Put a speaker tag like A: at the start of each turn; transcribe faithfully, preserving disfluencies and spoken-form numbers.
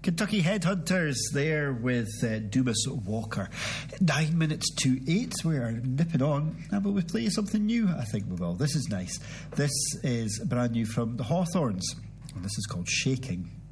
A: Kentucky Headhunters there with uh, Dumas Walker. Nine minutes to eight. We are nipping on. Now, but we play something new. I think we will. This is nice. This is brand new from the Hawthorns, and this is called Shaking.